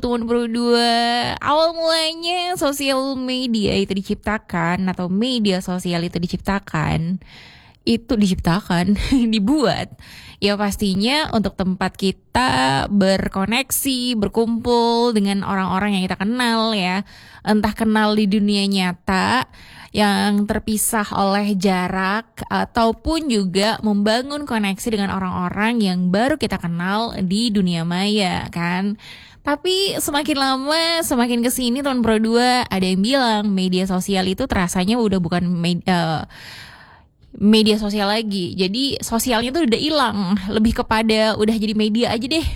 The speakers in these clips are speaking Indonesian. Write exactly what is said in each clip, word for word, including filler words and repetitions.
Tahun dua awal mulanya sosial media itu diciptakan atau media sosial itu diciptakan itu diciptakan dibuat ya pastinya untuk tempat kita berkoneksi, berkumpul dengan orang-orang yang kita kenal ya, entah kenal di dunia nyata yang terpisah oleh jarak ataupun juga membangun koneksi dengan orang-orang yang baru kita kenal di dunia maya kan. Tapi semakin lama, semakin kesini tahun Pro dua ada yang bilang media sosial itu terasanya udah bukan media, media sosial lagi. Jadi sosialnya tuh udah hilang, lebih kepada udah jadi media aja deh.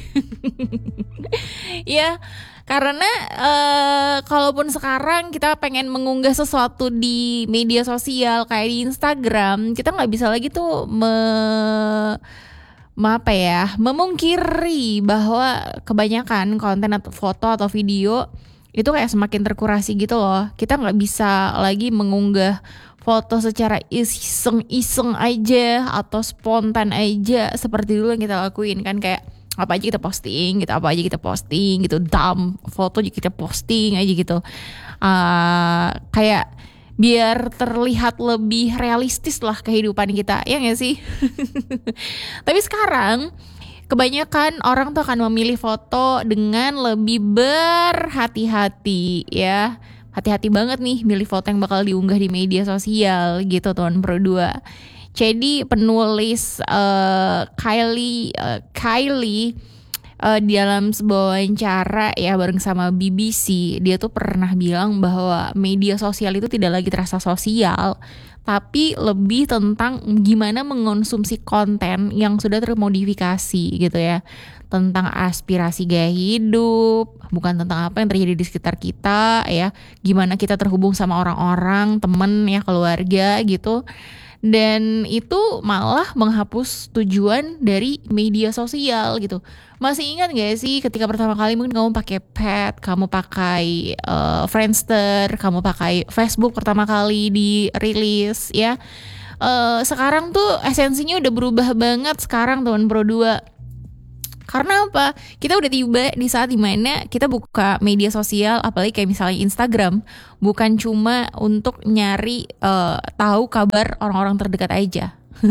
Ya, karena uh, kalaupun sekarang kita pengen mengunggah sesuatu di media sosial kayak di Instagram, kita nggak bisa lagi tuh me apa ya, memungkiri bahwa kebanyakan konten atau foto atau video itu kayak semakin terkurasi gitu loh. Kita nggak bisa lagi mengunggah foto secara iseng-iseng aja atau spontan aja seperti dulu yang kita lakuin kan, kayak apa aja kita posting gitu, apa aja kita posting gitu, dump foto aja kita posting aja gitu, uh, kayak biar terlihat lebih realistis lah kehidupan kita, ya gak sih? Tapi sekarang kebanyakan orang tuh akan memilih foto dengan lebih berhati-hati ya. Hati-hati banget nih milih foto yang bakal diunggah di media sosial gitu tahun Pro dua. Jadi penulis uh, Kylie uh, Kylie uh, di dalam sebuah wawancara ya bareng sama B B C, dia tuh pernah bilang bahwa media sosial itu tidak lagi terasa sosial, tapi lebih tentang gimana mengonsumsi konten yang sudah termodifikasi gitu ya, tentang aspirasi gaya hidup, bukan tentang apa yang terjadi di sekitar kita ya, gimana kita terhubung sama orang-orang, temen ya, keluarga gitu. Dan itu malah menghapus tujuan dari media sosial gitu. Masih ingat gak sih ketika pertama kali mungkin kamu pakai Pet, kamu pakai uh, Friendster, kamu pakai Facebook pertama kali dirilis ya. Uh, sekarang tuh esensinya udah berubah banget sekarang tahun Pro dua. Karena apa? Kita udah tiba di saat dimana kita buka media sosial, apalagi kayak misalnya Instagram, bukan cuma untuk nyari uh, tahu kabar orang-orang terdekat aja.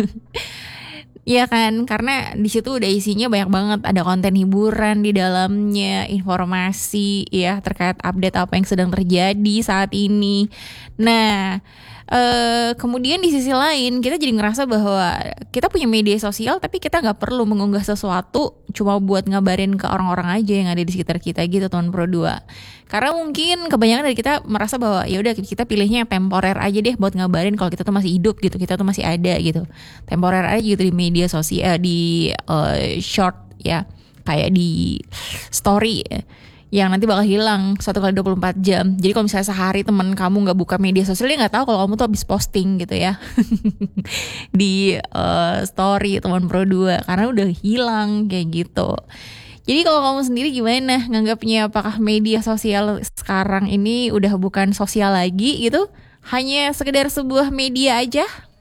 Iya kan? Karena di situ udah isinya banyak banget, ada konten hiburan di dalamnya, informasi ya terkait update apa yang sedang terjadi saat ini. Nah, Uh, kemudian di sisi lain kita jadi ngerasa bahwa kita punya media sosial tapi kita nggak perlu mengunggah sesuatu cuma buat ngabarin ke orang-orang aja yang ada di sekitar kita gitu tahun Pro dua. Karena mungkin kebanyakan dari kita merasa bahwa ya udah kita pilihnya yang temporer aja deh buat ngabarin kalau kita tuh masih hidup gitu, kita tuh masih ada gitu. Temporer aja gitu di media sosial, di uh, short ya, kayak di story ya, yang nanti bakal hilang satu kali dua puluh empat jam. Jadi kalau misalnya sehari temen kamu gak buka media sosial, dia gak tahu kalau kamu tuh habis posting gitu ya di uh, story teman Pro dua, karena udah hilang kayak gitu. Jadi kalau kamu sendiri gimana nganggapnya, apakah media sosial sekarang ini udah bukan sosial lagi gitu, hanya sekedar sebuah media aja?